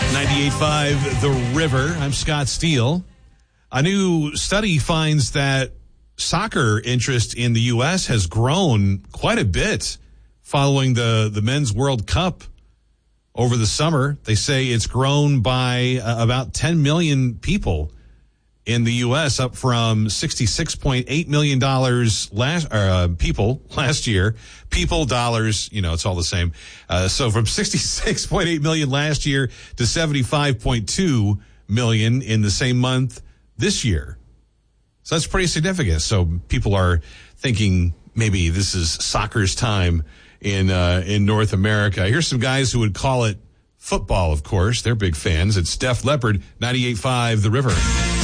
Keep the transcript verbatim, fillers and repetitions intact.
ninety-eight point five The River. I'm Scott Steele. A new study finds that soccer interest in the U S has grown quite a bit following the, the Men's World Cup over the summer. They say it's grown by uh, about ten million people in the U S, up from sixty-six point eight million dollars last uh, people last year. People, dollars, you know, it's all the same. Uh, so from sixty-six point eight million last year to seventy-five point two million in the same month this year. So that's pretty significant. So people are thinking maybe this is soccer's time in uh, in North America. Here's some guys who would call it football, of course. They're big fans. It's Def Leppard, ninety-eight point five The River.